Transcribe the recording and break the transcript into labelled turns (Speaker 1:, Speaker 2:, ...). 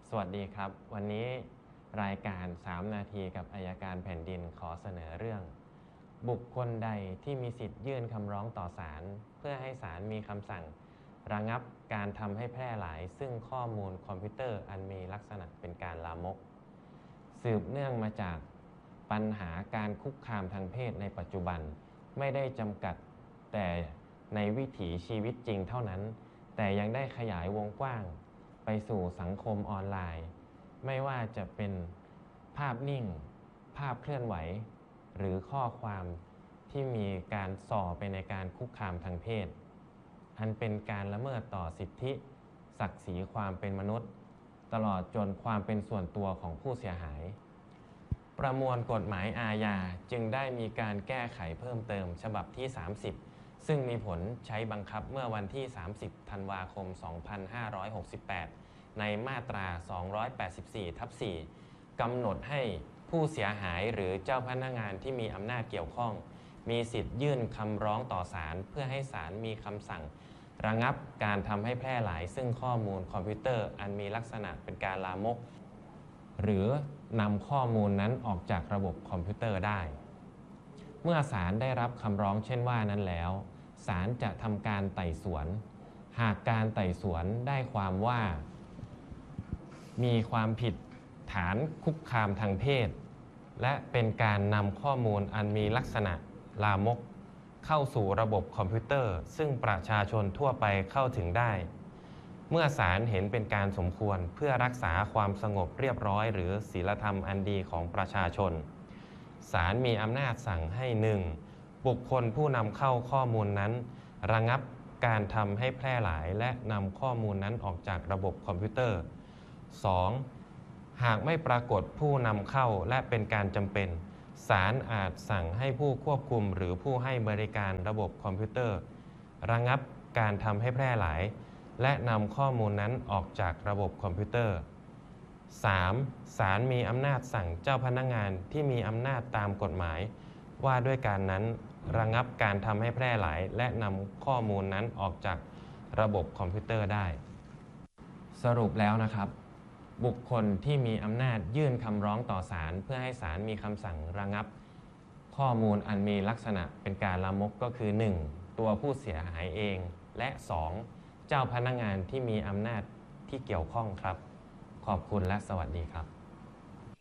Speaker 1: สวัสดีครับวันนี้รายการ3นาทีกับอัยการแผ่นดินขอเสนอเรื่องบุคคลใดที่มีสิทธิ์ยื่นคำร้องต่อศาลเพื่อให้ศาลมีคำสั่งระงับการทำให้แพร่หลายซึ่งข้อมูลคอมพิวเตอร์อันมีลักษณะเป็นการลามกสืบเนื่องมาจากปัญหาการคุกคามทางเพศในปัจจุบันไม่ได้จำกัดแต่ในวิถีชีวิตจริงเท่านั้นแต่ยังได้ขยายวงกว้างไปสู่สังคมออนไลน์ไม่ว่าจะเป็นภาพนิ่งภาพเคลื่อนไหวหรือข้อความที่มีการส่อไปในการคุกคามทางเพศอันเป็นการละเมิดต่อสิทธิศักดิ์ศรีความเป็นมนุษย์ตลอดจนความเป็นส่วนตัวของผู้เสียหายประมวลกฎหมายอาญาจึงได้มีการแก้ไขเพิ่มเติมฉบับที่30ซึ่งมีผลใช้บังคับเมื่อวันที่30ธันวาคม2568ในมาตรา 284/4 กำหนดให้ผู้เสียหายหรือเจ้าพนักงานที่มีอำนาจเกี่ยวข้องมีสิทธิ์ยื่นคำร้องต่อศาลเพื่อให้ศาลมีคำสั่งระงับการทำให้แพร่หลายซึ่งข้อมูลคอมพิวเตอร์อันมีลักษณะเป็นการลามกหรือนำข้อมูลนั้นออกจากระบบคอมพิวเตอร์ได้เมื่อศาลได้รับคำร้องเช่นว่านั้นแล้วศาลจะทำการไต่สวนหากการไต่สวนได้ความว่ามีความผิดฐานคุกคามทางเพศและเป็นการนำข้อมูลอันมีลักษณะลามกเข้าสู่ระบบคอมพิวเตอร์ซึ่งประชาชนทั่วไปเข้าถึงได้เมื่อศาลเห็นเป็นการสมควรเพื่อรักษาความสงบเรียบร้อยหรือศีลธรรมอันดีของประชาชนศาลมีอำนาจสั่งให้ 1. บุคคลผู้นำเข้าข้อมูลนั้นระงับการทำให้แพร่หลายและนำข้อมูลนั้นออกจากระบบคอมพิวเตอร์ 2. หากไม่ปรากฏผู้นำเข้าและเป็นการจำเป็นศาลอาจสั่งให้ผู้ควบคุมหรือผู้ให้บริการระบบคอมพิวเตอร์ระงับการทำให้แพร่หลายและนำข้อมูลนั้นออกจากระบบคอมพิวเตอร์ 3. ศาลมีอำนาจสั่งเจ้าพนักงานที่มีอำนาจตามกฎหมายว่าด้วยการนั้นระงับการทำให้แพร่หลายและนำข้อมูลนั้นออกจากระบบคอมพิวเตอร์ได้สรุปแล้วนะครับบุคคลที่มีอำนาจยื่นคำร้องต่อศาลเพื่อให้ศาลมีคำสั่งระงับข้อมูลอันมีลักษณะเป็นการลามกก็คือ 1. ตัวผู้เสียหายเองและ 2. เจ้าพนักงานที่มีอำนาจที่เกี่ยวข้องครับขอบคุณและสวัสดีครับ